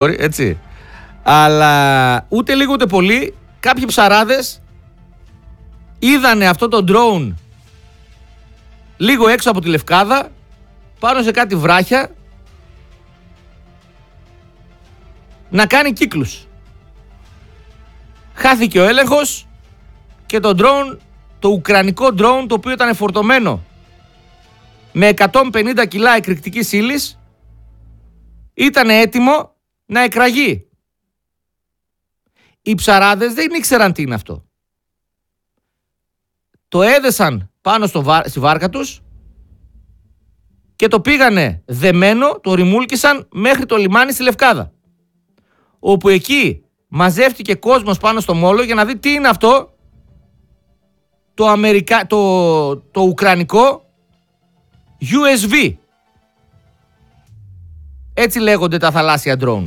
έτσι. Αλλά ούτε λίγο ούτε πολύ κάποιοι ψαράδες είδανε αυτό το drone λίγο έξω από τη Λευκάδα, πάνω σε κάτι βράχια, να κάνει κύκλους. Χάθηκε ο έλεγχος και το drone, το ουκρανικό drone, το οποίο ήταν φορτωμένο με 150 κιλά εκρηκτικής ύλης, ήταν έτοιμο να εκραγεί. Οι ψαράδες δεν ήξεραν τι είναι αυτό. Το έδεσαν πάνω στη βάρκα τους και το πήγανε δεμένο, το ρημούλκησαν μέχρι το λιμάνι στη Λευκάδα, όπου εκεί μαζεύτηκε κόσμος πάνω στο μόλο για να δει τι είναι αυτό το ουκρανικό USV. Έτσι λέγονται τα θαλάσσια drone.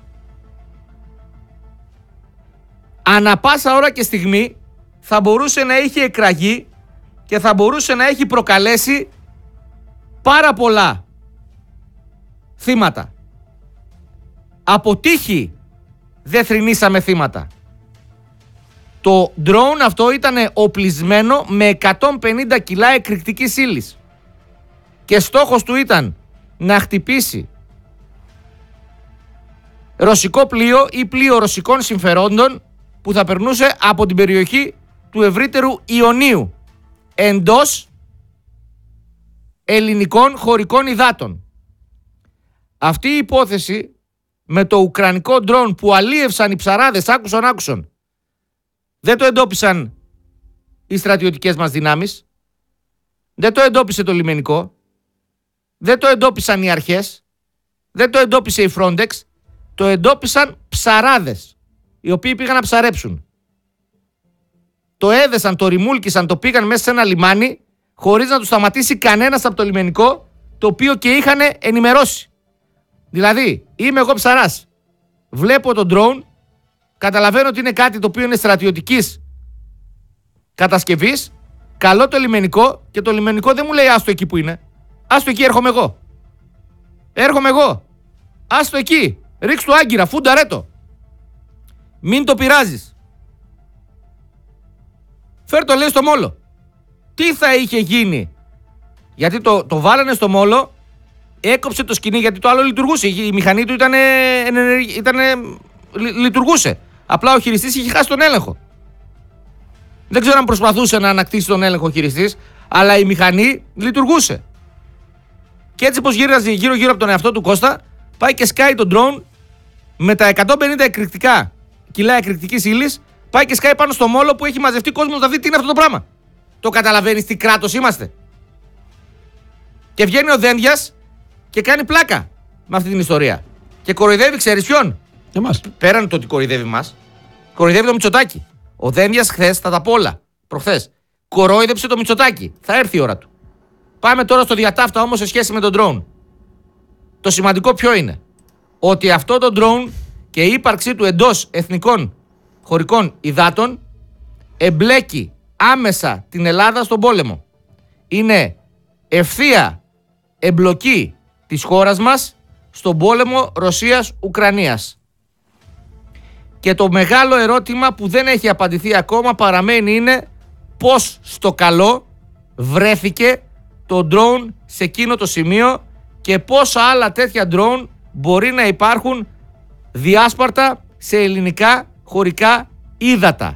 Ανά πάσα ώρα και στιγμή θα μπορούσε να είχε εκραγεί και θα μπορούσε να έχει προκαλέσει πάρα πολλά θύματα. Από τύχη δεν θρηνήσαμε θύματα. Το drone αυτό ήταν οπλισμένο με 150 κιλά εκρηκτικής ύλης και στόχος του ήταν να χτυπήσει ρωσικό πλοίο ή πλοίο ρωσικών συμφερόντων που θα περνούσε από την περιοχή του ευρύτερου Ιωνίου εντός ελληνικών χωρικών υδάτων. Αυτή η υπόθεση με το ουκρανικό drone που αλίευσαν οι ψαράδες, άκουσαν, δεν το εντόπισαν οι στρατιωτικές μας δυνάμεις, δεν το εντόπισε το λιμενικό, δεν το εντόπισαν οι αρχές, δεν το εντόπισε η Frontex, το εντόπισαν ψαράδες οι οποίοι πήγαν να ψαρέψουν. Το έδεσαν, το ρημούλκησαν, το πήγαν μέσα σε ένα λιμάνι χωρίς να τους σταματήσει κανένας από το λιμενικό, το οποίο και είχαν ενημερώσει. Δηλαδή, είμαι εγώ ψαράς, βλέπω το drone, καταλαβαίνω ότι είναι κάτι το οποίο είναι στρατιωτικής κατασκευής, καλώ το λιμενικό και το λιμενικό δεν μου λέει άστο εκεί που είναι. Άστο εκεί, έρχομαι εγώ. Άστο εκεί, ρίξ' το άγκυρα, φούνταρέ το. Μην το πειράζεις. Φέρ' το, λέει, στο μόλο. Τι θα είχε γίνει? Γιατί το βάλανε στο μόλο, έκοψε το σκηνή γιατί το άλλο λειτουργούσε. Η μηχανή του λειτουργούσε. Απλά ο χειριστής είχε χάσει τον έλεγχο. Δεν ξέρω αν προσπαθούσε να ανακτήσει τον έλεγχο ο χειριστής, αλλά η μηχανή λειτουργούσε. Και έτσι πως γύραζε γύρω-γύρω από τον εαυτό του Κώστα, πάει και σκάει τον drone με τα 150 κιλά εκρηκτικής ύλης, πάει και σκάει πάνω στο μόλο που έχει μαζευτεί κόσμος να δει τι είναι αυτό το πράγμα. Το καταλαβαίνεις τι κράτος είμαστε? Και βγαίνει ο Δένδιας και κάνει πλάκα με αυτή την ιστορία. Και κοροϊδεύει, ξέρεις ποιον? Εμάς. Πέραν το ότι κοροϊδεύει μας, κοροϊδεύει το Μητσοτάκη. Ο Δένδιας χθες, θα τα πω όλα, προχθές, κορόιδεψε το Μητσοτάκη. Θα έρθει η ώρα του. Πάμε τώρα στο διατάφτα όμως σε σχέση με τον drone. Το σημαντικό ποιο είναι? Ότι αυτό το drone και η ύπαρξή του εντός εθνικών χωρικών υδάτων εμπλέκει άμεσα την Ελλάδα στον πόλεμο. Είναι ευθεία εμπλοκή της χώρας μας στον πόλεμο Ρωσίας-Ουκρανίας. Και το μεγάλο ερώτημα που δεν έχει απαντηθεί ακόμα παραμένει είναι πώς στο καλό βρέθηκε το drone σε εκείνο το σημείο και πόσα άλλα τέτοια drone μπορεί να υπάρχουν διάσπαρτα σε ελληνικά χωρικά ύδατα.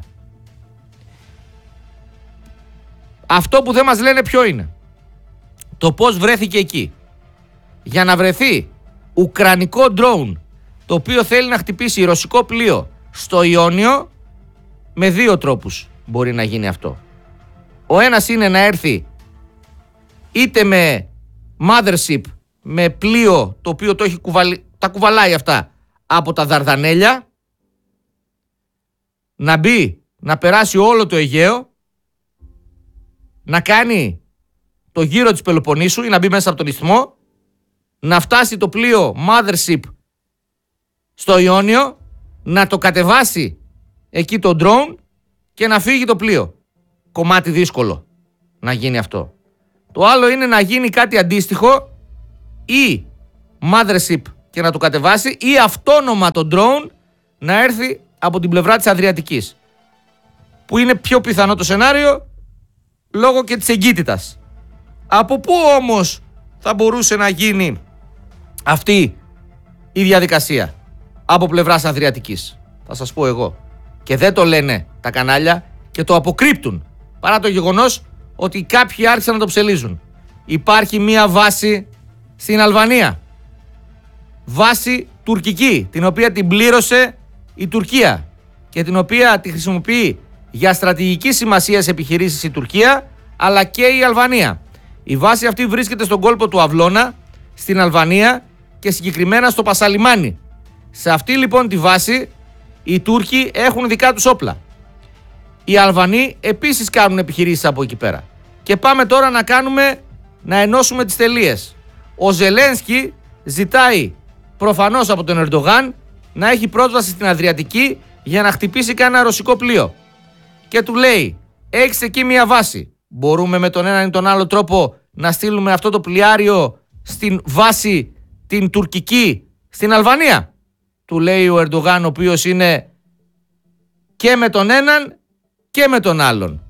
Αυτό που δεν μας λένε ποιο είναι? Το πώς βρέθηκε εκεί. Για να βρεθεί ουκρανικό drone το οποίο θέλει να χτυπήσει ρωσικό πλοίο στο Ιόνιο, με δύο τρόπους μπορεί να γίνει αυτό. Ο ένας είναι να έρθει είτε με mothership, με πλοίο το οποίο το έχει τα κουβαλάει αυτά από τα Δαρδανέλια, να μπει, να περάσει όλο το Αιγαίο, να κάνει το γύρο της Πελοποννήσου ή να μπει μέσα από τον Ισθμό, να φτάσει το πλοίο mothership στο Ιόνιο, να το κατεβάσει εκεί το drone και να φύγει το πλοίο. Κομμάτι δύσκολο να γίνει αυτό. Το άλλο είναι να γίνει κάτι αντίστοιχο, ή mothership και να το κατεβάσει, ή αυτόνομα το drone να έρθει από την πλευρά της Αδριατικής, που είναι πιο πιθανό το σενάριο λόγω και της εγκύτητας. Από πού όμως θα μπορούσε να γίνει αυτή η διαδικασία? Από πλευράς Αδριατικής. Θα σας πω εγώ. Και δεν το λένε τα κανάλια και το αποκρύπτουν, παρά το γεγονός ότι κάποιοι άρχισαν να το ψελίζουν. Υπάρχει μία βάση στην Αλβανία. Βάση τουρκική, την οποία την πλήρωσε η Τουρκία και την οποία τη χρησιμοποιεί για στρατηγική σημασίας επιχειρήσεις η Τουρκία, αλλά και η Αλβανία. Η βάση αυτή βρίσκεται στον κόλπο του Αυλώνα, στην Αλβανία και συγκεκριμένα στο Πασαλιμάνι. Σε αυτή λοιπόν τη βάση οι Τούρκοι έχουν δικά τους όπλα. Οι Αλβανοί επίσης κάνουν επιχειρήσεις από εκεί πέρα. Και πάμε τώρα να ενώσουμε τις τελείες. Ο Ζελένσκι ζητάει προφανώς από τον Ερντογάν να έχει πρόσβαση στην Αδριατική για να χτυπήσει κανένα ρωσικό πλοίο. Και του λέει, έχεις εκεί μια βάση. Μπορούμε με τον έναν ή τον άλλο τρόπο να στείλουμε αυτό το πλοιάριο στην βάση την τουρκική στην Αλβανία? Του λέει ο Ερντογάν, ο οποίος είναι και με τον έναν και με τον άλλον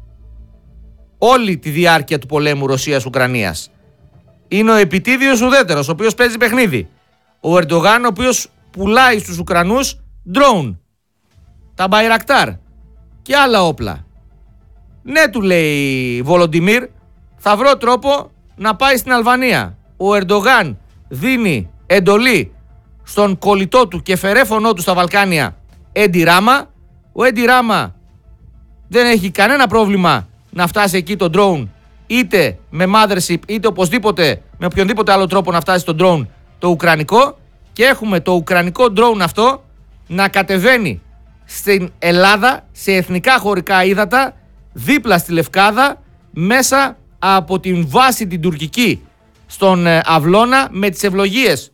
όλη τη διάρκεια του πολέμου Ρωσίας-Ουκρανίας. Είναι ο επιτίδιος ουδέτερος, ο οποίος παίζει παιχνίδι. Ο Ερντογάν, ο οποίος πουλάει στους Ουκρανούς drone, τα Bayraktar και άλλα όπλα. Ναι, του λέει Βολοντιμίρ, θα βρω τρόπο να πάει στην Αλβανία. Ο Ερντογάν δίνει εντολή στον κολλητό του και φερέφωνό του στα Βαλκάνια, Έντι Ράμα. Ο Έντι Ράμα δεν έχει κανένα πρόβλημα να φτάσει εκεί το drone, είτε με mothership είτε οπωσδήποτε με οποιονδήποτε άλλο τρόπο να φτάσει το drone το ουκρανικό, και έχουμε το ουκρανικό drone αυτό να κατεβαίνει στην Ελλάδα σε εθνικά χωρικά ύδατα δίπλα στη Λευκάδα, μέσα από την βάση την τουρκική στον Αυλώνα, με τις ευλογίες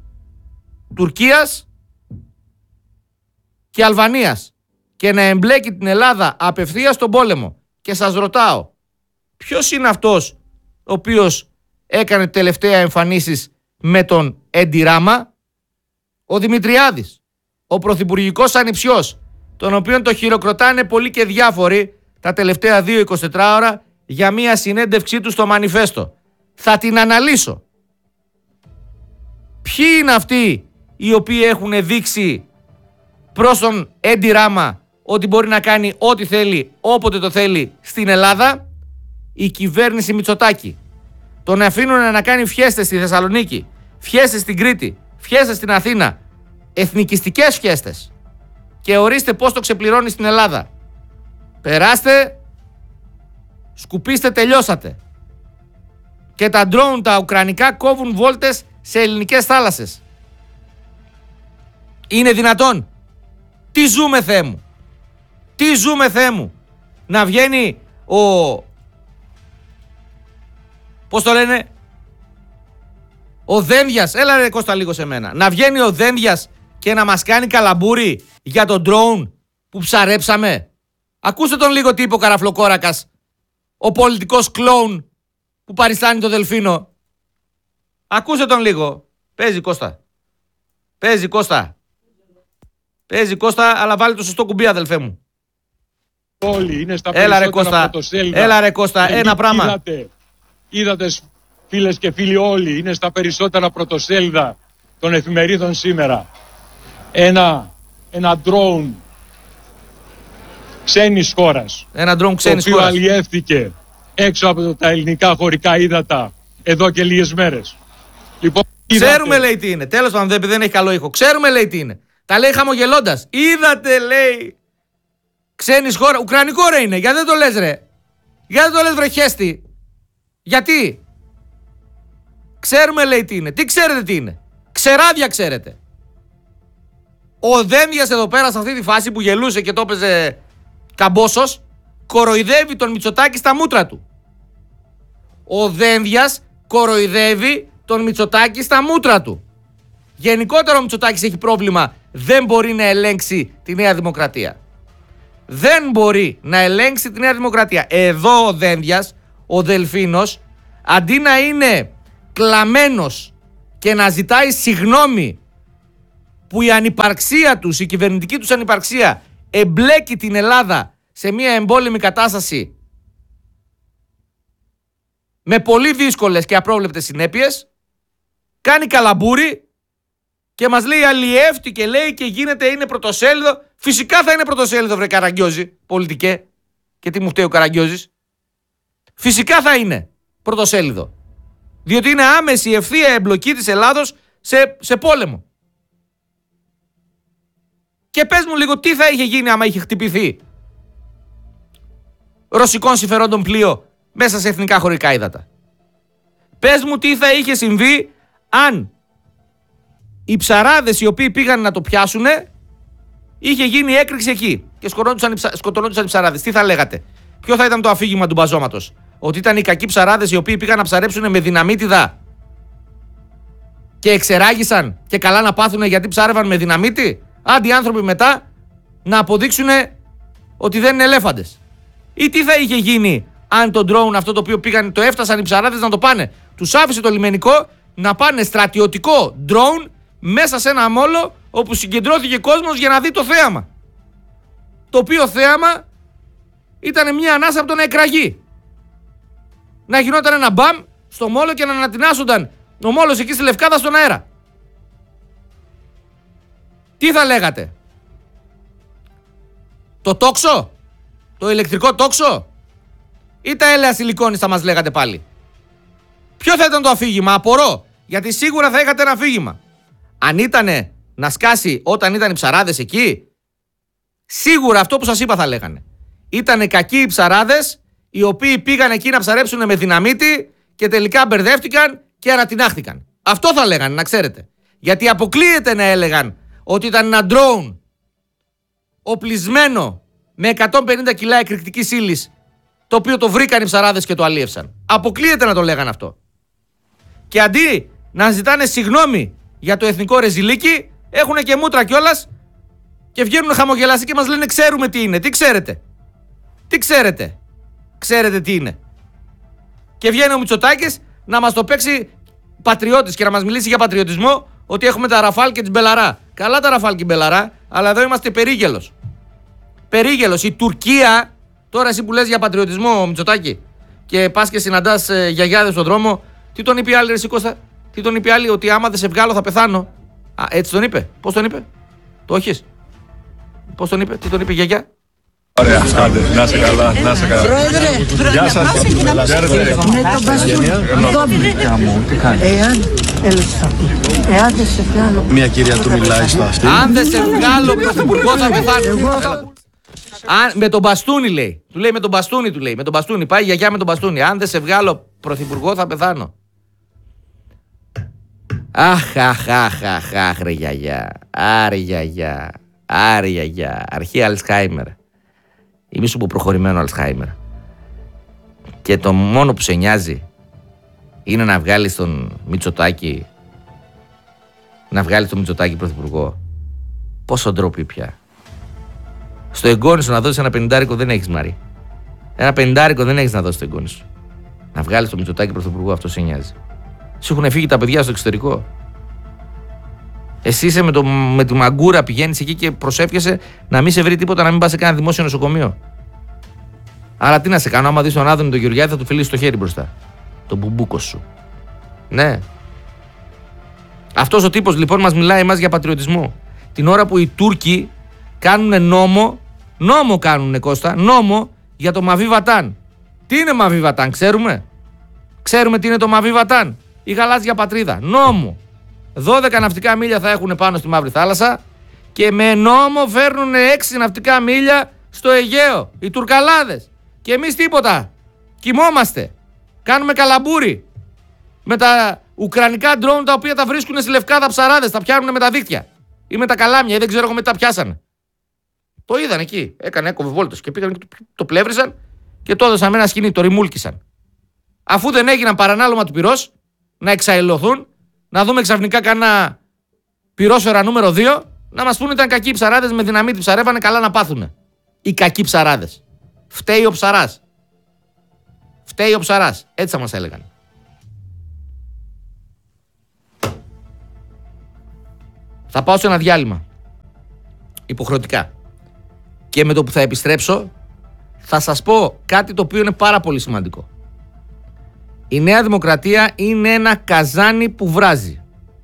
Τουρκίας και Αλβανίας, και να εμπλέκει την Ελλάδα απευθείας στον πόλεμο. Και σας ρωτάω, ποιος είναι αυτός ο οποίος έκανε τελευταία εμφανίσεις με τον Έντι Ράμα? Ο Δημητριάδης, ο πρωθυπουργικός ανιψιός, τον οποίον το χειροκροτάνε πολλοί και διάφοροι τα τελευταία 2-24 ώρα για μία συνέντευξή του στο Μανιφέστο. Θα την αναλύσω. Ποιοι είναι αυτοί οι οποίοι έχουν δείξει προς τον Έντι Ράμα ότι μπορεί να κάνει ό,τι θέλει, όποτε το θέλει στην Ελλάδα? Η κυβέρνηση Μητσοτάκη. Τον αφήνουν να κάνει φιέστες στη Θεσσαλονίκη, φιέστες στην Κρήτη, φιέστες στην Αθήνα, εθνικιστικές φιέστες. Και ορίστε πώς το ξεπληρώνει στην Ελλάδα. Περάστε, σκουπίστε, τελειώσατε. Και τα drone τα ουκρανικά κόβουν βόλτες σε ελληνικές θάλασσες. Είναι δυνατόν? Τι ζούμε, Θεέ μου? Τι ζούμε, Θεέ μου? Να βγαίνει πώς το λένε, ο Δένδιας, έλα ρε Κώστα λίγο σε μένα, να βγαίνει ο Δένδιας και να μας κάνει καλαμπούρι για τον drone που ψαρέψαμε. Ακούστε τον λίγο τι είπε ο Καραφλοκόρακας, ο πολιτικός κλόουν που παριστάνει το Δελφίνο. Ακούστε τον λίγο. Παίζει Κώστα. Παίζει Κώστα. Παίζει Κώστα, αλλά βάλει το σωστό κουμπί, αδελφέ μου. Όλοι είναι στα έλα ρε περισσότερα Κώστα. πρωτοσέλιδα. Έλα ρε Κώστα, ένα πράγμα. Είδατε φίλες και φίλοι, όλοι είναι στα περισσότερα πρωτοσέλιδα των εφημερίδων σήμερα. Ένα drone ξένης χώρας. Ένα drone ξένης χώρας. Το οποίο αλλιεύθηκε έξω από τα ελληνικά χωρικά ύδατα εδώ και λίγες μέρες. Λοιπόν, ξέρουμε, λέει, τι είναι. Τέλος πάντων, δεν έχει καλό ήχο. Ξέρουμε, λέει, τι είναι. Τα λέει χαμογελώντας. Είδατε, λέει, ξένης χώρα. Ουκρανικό, ρε, είναι. Γιατί δεν το λες, ρε? Γιατί δεν το λες, βρε χέστη? Γιατί? Ξέρουμε, λέει, τι είναι. Τι ξέρετε τι είναι? Ξεράδια ξέρετε. Ο Δένδιας εδώ πέρα σε αυτή τη φάση που γελούσε και το έπαιζε καμπόσος, κοροϊδεύει τον Μητσοτάκη στα μούτρα του. Ο Δένδιας κοροϊδεύει τον Μητσοτάκη στα μούτρα του. Γενικότερα ο Μητσοτάκης έχει πρόβλημα. Δεν μπορεί να ελέγξει τη Νέα Δημοκρατία. Δεν μπορεί να ελέγξει τη Νέα Δημοκρατία. Εδώ ο Δένδιας, ο Δελφίνος, αντί να είναι κλαμμένος και να ζητάει συγγνώμη που η ανυπαρξία τους, η κυβερνητική τους ανυπαρξία εμπλέκει την Ελλάδα σε μια εμπόλεμη κατάσταση με πολύ δύσκολες και απρόβλεπτες συνέπειες, κάνει καλαμπούρι και μας λέει αλλιεύτη και λέει και γίνεται, είναι πρωτοσέλιδο. Φυσικά θα είναι πρωτοσέλιδο, βρε Καραγκιόζη, πολιτικέ. Και τι μου φταίει ο Καραγκιόζης. Φυσικά θα είναι πρωτοσέλιδο. Διότι είναι άμεση η ευθεία εμπλοκή της Ελλάδος σε πόλεμο. Και πες μου λίγο τι θα είχε γίνει άμα είχε χτυπηθεί ρωσικών συμφερόντων πλοίο μέσα σε εθνικά χωρικά ύδατα. Πες μου τι θα είχε συμβεί αν οι ψαράδες οι οποίοι πήγαν να το πιάσουνε είχε γίνει έκρηξη εκεί και σκοτωνόντουσαν οι ψαράδες. Τι θα λέγατε? Ποιο θα ήταν το αφήγημα του μπαζώματος? Ότι ήταν οι κακοί ψαράδες οι οποίοι πήγαν να ψαρέψουν με δυναμίτιδα και εξεράγησαν και καλά να πάθουνε γιατί ψάρευαν με δυναμίτη? Άντι οι άνθρωποι μετά να αποδείξουν ότι δεν είναι ελέφαντες. Ή τι θα είχε γίνει αν το drone αυτό το οποίο πήγαν, το έφτασαν οι ψαράδες να το πάνε, τους άφησε το λιμενικό να πάνε στρατιωτικό drone μέσα σε ένα μόλο όπου συγκεντρώθηκε κόσμος για να δει το θέαμα. Το οποίο θέαμα ήταν μια ανάσα από το να εκραγεί. Να γινόταν ένα μπαμ στο μόλο και να ανατινάσονταν ο μόλος εκεί στη Λευκάδα στον αέρα. Τι θα λέγατε? Το τόξο? Το ηλεκτρικό τόξο? Ή τα έλαια σιλικόνης θα μας λέγατε πάλι? Ποιο θα ήταν το αφήγημα? Απορώ. Γιατί σίγουρα θα είχατε ένα αφήγημα. Αν ήτανε να σκάσει όταν ήταν οι ψαράδες εκεί, σίγουρα αυτό που σας είπα θα λέγανε. Ήτανε κακοί οι ψαράδες οι οποίοι πήγαν εκεί να ψαρέψουν με δυναμίτη και τελικά μπερδεύτηκαν και ανατινάχθηκαν. Αυτό θα λέγανε, να ξέρετε. Γιατί αποκλείεται να έλεγαν ότι ήταν ένα drone οπλισμένο με 150 κιλά εκρηκτικής ύλης, το οποίο το βρήκαν οι ψαράδες και το αλίευσαν. Αποκλείεται να το λέγαν αυτό. Και αντί να ζητάνε συγγνώμη για το εθνικό ρεζιλίκι, έχουν και μούτρα κιόλας και βγαίνουν χαμογελαστοί και μας λένε ξέρουμε τι είναι. Τι ξέρετε? Τι ξέρετε? Ξέρετε τι είναι? Και βγαίνει ο Μητσοτάκης να μας το παίξει πατριώτης και να μας μιλήσει για πατριωτισμό, ότι έχουμε τα Ραφάλ και τις Μπελαρά. Καλά τα Ραφάλ και Μπελαρά, αλλά εδώ είμαστε περίγελος. Περίγελος. Η Τουρκία, τώρα εσύ που λες για πατριωτισμό, Μητσοτάκη, και πας και συναντάς γιαγιάδες στον δρόμο, τι τον είπε η άλλη, ρε Σικώστα? Τι τον είπε η άλλη? Ότι άμα δεν σε βγάλω θα πεθάνω. Α, έτσι τον είπε? Πώς τον είπε? Το έχεις? Πώς τον είπε? Τι τον είπε η γιαγιά? Ωραία, άντε, να είσαι καλά, να είσαι καλά. Πρόεδρε, Γεια σας. με τον μπαστούνι. Τι κάνει? Εάν δεν σε βγάλω. Μια κυρία του μιλάει στο αυτή. Αν δεν σε βγάλω πρωθυπουργό θα πεθάνω. Με τον μπαστούνι λέει. Του λέει με τον μπαστούνι, του λέει. Με τον μπαστούνι. Πάει η γιαγιά με τον μπαστούνι. Αν δεν σε βγάλω πρωθυπουργό θα πεθάνω. Αχ, ρε γιαγιά. Άρε γιαγιά. Άρε γιαγιά. Αρχή Αλσχάιμερ. Ή μίσου που προχωρημένο Αλσχάιμερ. Και το μόνο που σε νοιάζει είναι να βγάλεις τον Μητσοτάκη. Να βγάλεις τον Μητσοτάκη πρωθυπουργό. Πόσο ντροπή πια. Στο εγγόνι σου να δώσεις ένα 50 δεν έχεις, Μάρη. Ένα 50 δεν έχεις να δώσεις στο εγγόνι σου. Να βγάλεις τον Μητσοτάκη πρωθυπουργό, αυτό σε νοιάζει. Σου έχουν φύγει τα παιδιά στο εξωτερικό. Εσύ είσαι με τη μαγκούρα, πηγαίνεις εκεί και προσεύχεσαι να μην σε βρει τίποτα, να μην πας σε κανένα δημόσιο νοσοκομείο. Άρα τι να σε κάνω, άμα δεις τον Άδωνη τον Γεωργιάδη θα του φιλήσεις το χέρι μπροστά. Το μπουμπούκο σου. Ναι. Αυτός ο τύπος λοιπόν μας μιλάει εμάς για πατριωτισμό. Την ώρα που οι Τούρκοι κάνουν νόμο κάνουνε, Κώστα, νόμο για το Μαβί Βατάν. Τι είναι Μαβί Βατάν, ξέρουμε? Ξέρουμε τι είναι το Μαβί Βατάν? Η γαλάζια πατρίδα. Νόμο. 12 ναυτικά μίλια θα έχουν πάνω στη Μαύρη Θάλασσα και με νόμο φέρνουν 6 ναυτικά μίλια στο Αιγαίο. Οι Τουρκαλάδες. Και εμείς τίποτα. Κοιμόμαστε. Κάνουμε καλαμπούρι. Με τα ουκρανικά ντρόουν τα οποία τα βρίσκουν στη Λευκάδα ψαράδες. Τα πιάνουν με τα δίκτυα. Ή με τα καλάμια. Ή δεν ξέρω εγώ με τα πιάσανε. Το είδαν εκεί. Έκοβε βόλτος και πήγαν και το πλεύρισαν και το έδωσαν με ένα σκηνή. Το ρημούλκησαν. Αφού δεν έγιναν παρανάλωμα του πυρός να εξαηλωθούν, να δούμε ξαφνικά κανένα πυρόσφαιρα νούμερο 2, να μας πούνε ήταν κακοί ψαράδες με δυναμίτη ψαρεύανε, καλά να πάθουνε. Οι κακοί ψαράδες. Φταίει ο ψαράς. Φταίει ο ψαράς. Έτσι θα μας έλεγαν. Θα πάω σε ένα διάλειμμα. Υποχρεωτικά. Και με το που θα επιστρέψω, θα σας πω κάτι το οποίο είναι πάρα πολύ σημαντικό. Η Νέα Δημοκρατία είναι ένα καζάνι που βράζει.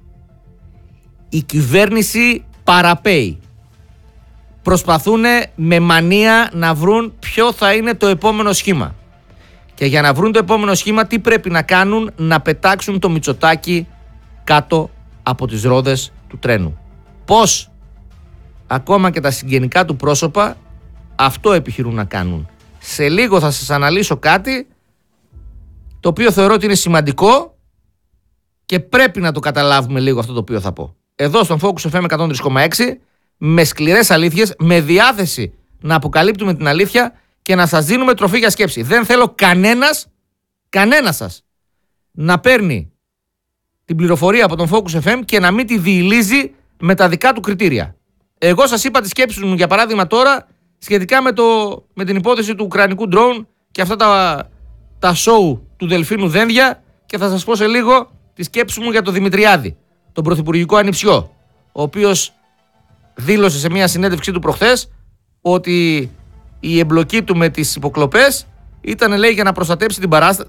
Η κυβέρνηση παραπέει. Προσπαθούν με μανία να βρουν ποιο θα είναι το επόμενο σχήμα. Και για να βρουν το επόμενο σχήμα, τι πρέπει να κάνουν? Να πετάξουν το Μητσοτάκη κάτω από τις ρόδες του τρένου. Πώς? Ακόμα και τα συγγενικά του πρόσωπα αυτό επιχειρούν να κάνουν. Σε λίγο θα σας αναλύσω κάτι το οποίο θεωρώ ότι είναι σημαντικό και πρέπει να το καταλάβουμε λίγο αυτό το οποίο θα πω. Εδώ στον Focus FM 103,6, με σκληρές αλήθειες, με διάθεση να αποκαλύπτουμε την αλήθεια και να σας δίνουμε τροφή για σκέψη. Δεν θέλω κανένας σας να παίρνει την πληροφορία από τον Focus FM και να μην τη διηλίζει με τα δικά του κριτήρια. Εγώ σας είπα τη σκέψη μου, για παράδειγμα τώρα, σχετικά με την υπόθεση του ουκρανικού drone και αυτά τα show του Δελφίνου Δένδια, και θα σας πω σε λίγο τη σκέψη μου για τον Δημητριάδη, τον πρωθυπουργικό ανιψιό, ο οποίος δήλωσε σε μια συνέντευξή του προχθές ότι η εμπλοκή του με τις υποκλοπές ήταν, λέει, για να προστατέψει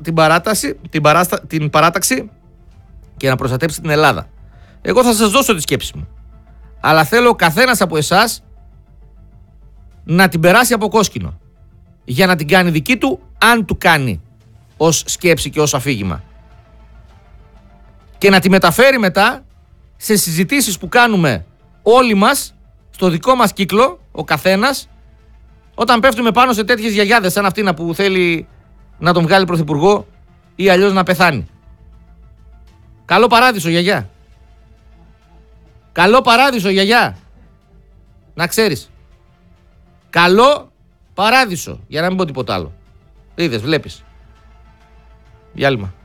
την παράταξη και να προστατέψει την Ελλάδα. Εγώ θα σας δώσω τη σκέψη μου, αλλά θέλω ο καθένας από εσάς να την περάσει από κόσκινο για να την κάνει δική του, αν του κάνει ως σκέψη και ως αφήγημα, και να τη μεταφέρει μετά σε συζητήσεις που κάνουμε όλοι μας στο δικό μας κύκλο, ο καθένας, όταν πέφτουμε πάνω σε τέτοιες γιαγιάδες σαν αυτήν που θέλει να τον βγάλει πρωθυπουργό ή αλλιώς να πεθάνει. Καλό παράδεισο, γιαγιά. Καλό παράδεισο, γιαγιά. Να ξέρεις. Καλό παράδεισο, για να μην πω τίποτα άλλο. Είδες, βλέπεις. Διάλειμμα.